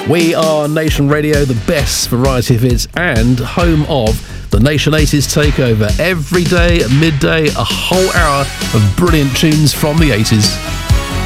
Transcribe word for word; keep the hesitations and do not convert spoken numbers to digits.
We are Nation Radio, the best variety of hits and home of the Nation eighties Takeover. Every day at midday, a whole hour of brilliant tunes from the eighties.